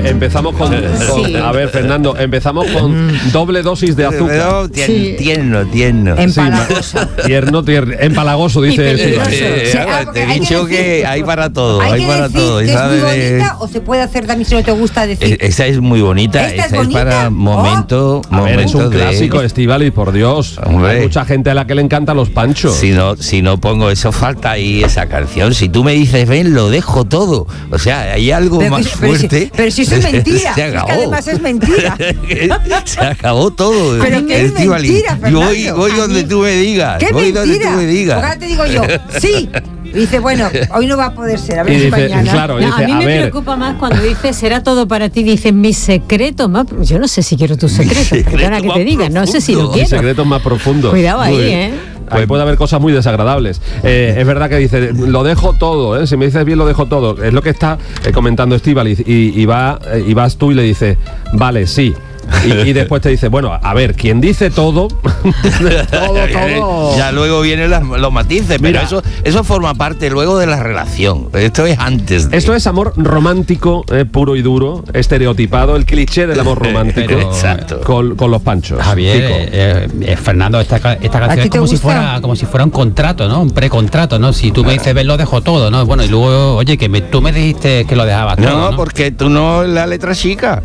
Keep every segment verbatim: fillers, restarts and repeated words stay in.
Eh, empezamos con, con Sí. a ver, Fernando, empezamos con doble dosis de azúcar. Pero tien- Sí. Tierno, tierno. Empalagoso. Tierno, tierno, empalagoso, dice Y peligroso. Estíbaliz. Eh, Sí, ah, te he hay que dicho decir- que hay para todo, Hay hay que para decir todo. y que es muy sabe de- bonita o se puede hacer también si no te gusta decir. Eh, Esa es muy bonita, ¿Esta es esa es, bonita? para Oh. momento, A ver, es un momentos de- clásico, Estíbaliz, por Dios. Hombre. Hay mucha gente a la que le encantan los panchos. Si no, si no pongo eso, falta ahí esa canción. Si tú me dices, ven, lo dejo todo. O sea, hay algo Pero más que- pero si- fuerte. pero si eso es mentira. Se Es que acabó. además es mentira. Se acabó todo. Pero que es Estíbaliz. mentira, Y voy, Fernando. voy A donde mí- tú me digas. ¡Qué voy donde mentira! tú me digas. Porque ahora te digo yo, sí. Y dice, bueno, hoy no va a poder ser, a ver Y si dice, mañana. claro, No, dice, a mí a me ver, preocupa más cuando dices será todo para ti, dices mi secreto más. Yo no sé si quiero tu secreto, secreto perdona que más te diga, no sé si lo profundo. hay quiero. secretos más profundos. Cuidado ahí, Muy bien. ¿eh? Ahí puede haber cosas muy desagradables. Eh, es verdad que dice, lo dejo todo, ¿eh? Si me dices bien, lo dejo todo. Es lo que está eh, comentando Estíbaliz. Y, y, va, eh, y vas tú y le dices, vale, sí. Y, y después te dice, bueno, a ver, quien dice todo, todo, todo. Ya luego vienen las- los matices, pero Mira. eso, eso forma parte luego de la relación. Esto es antes de. Esto es amor romántico, eh, puro y duro, estereotipado, el cliché del amor romántico. Pero- Exacto. Con, con los panchos. Javier, Kiko. eh, eh, Fernando, esta, ca- esta ¿A canción ti es te como si, gusta? fuera, como si fuera un contrato, ¿no? Un precontrato, ¿no? Si tú me dices, ven, lo dejo todo, ¿no? Bueno, y luego, oye, que me- tú me dijiste que lo dejabas No, todo, ¿no? porque tú no la letra chica.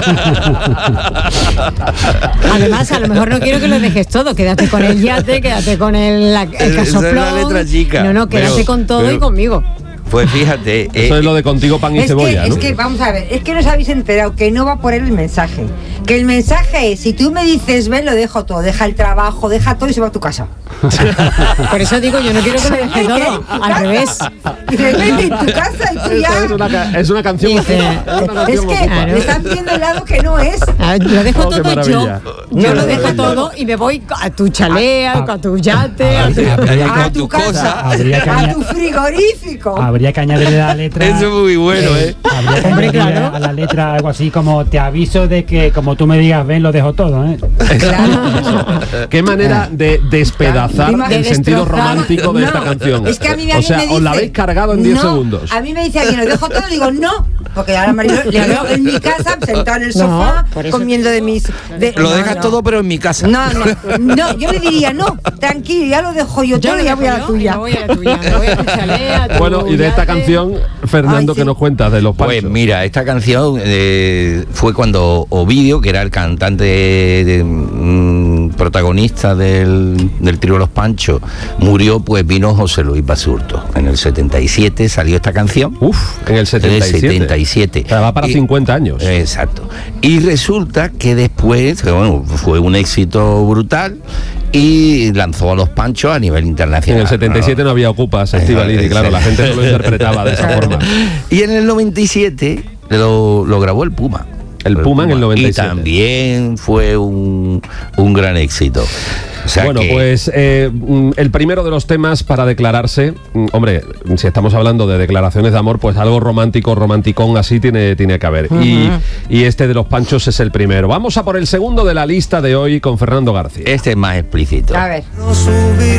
Además, a lo mejor no quiero que lo dejes todo, quédate con el yate, quédate con el, la- el Esa es la casoplón. letra chica. No, no, quédate Pero- con todo pero- y conmigo. Pues fíjate. eh, Eso es lo de contigo pan y Es cebolla, que, ¿no? es que, vamos a ver, es que no os habéis enterado que no va por él el mensaje. Que el mensaje es, si tú me dices, ven, lo dejo todo, deja el trabajo, deja todo y se va a tu casa. Por eso digo, yo no quiero que me dejes todo, al revés. Dices, vete en tu casa y tú Esto ya. es, una, ca- es una canción. Dice, es una Es canción que ocupa. le están viendo el lado que no es. A ver, lo dejo Oh, qué todo yo. maravilla. Yo Qué lo dejo maravilla. todo y me voy a tu chalea, a tu yate, a tu... Habría A que- tu cosa. casa, Habría que a añadir- tu frigorífico. Habría que añadirle a la letra. Eso es muy bueno, ¿eh? Habría que Hombre, añadirle claro. a la letra algo así como te aviso de que como tú me digas ven lo dejo todo, ¿eh? Qué manera de despedazar De el sentido destrozar. romántico de No, esta canción. Es que a mí o alguien sea, me dice, os la habéis cargado en diez no, segundos. A mí me dice alguien, lo dejo todo, digo no. Porque ahora Marilo le veo en mi casa, sentado en el sofá, por eso- comiendo de mis. de- Lo no, dejas no. todo, pero en mi casa. No, no, no, yo le diría, no, tranquilo, ya lo dejo yo, Yo todo lo y ya dejo voy a la yo y tuya. me voy a la tuya, me voy a tu chalea, a tu Bueno, y de esta yate. canción, Fernando, Ay, ¿qué sí. nos cuentas de los panchos? Pues mira, esta canción eh, fue cuando Ovidio, que era el cantante de- mm, protagonista del, del trío Los Panchos, murió, pues vino José Luis Basurto. En el setenta y siete salió esta canción. Uf, en el setenta y siete. En el setenta y siete. O sea, va para Y- cincuenta años. Exacto. Y resulta que después, que bueno, fue un éxito brutal y lanzó a Los Panchos a nivel En internacional. el setenta y siete no había ocupas, Estíbaliz, y claro, la gente no lo interpretaba de esa forma. Y en el noventa y siete lo, lo grabó el Puma. El Puma en el noventa y siete. Y también fue un, un gran éxito. O sea Bueno, que- pues eh, mm, el primero de los temas para declararse, mm, hombre, si estamos hablando de declaraciones de amor, pues algo romántico, romanticón así tiene, tiene que haber. y, y este de los panchos es el primero. Vamos a por el segundo de la lista de hoy con Fernando García. Este es más explícito. A ver. Subir